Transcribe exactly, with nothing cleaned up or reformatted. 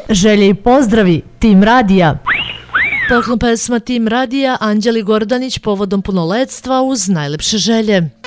Želje i pozdravi, Tim Radija. Poklon pesma Tim Radija, Anđeli Gordanić povodom punoletstva uz najlepše želje.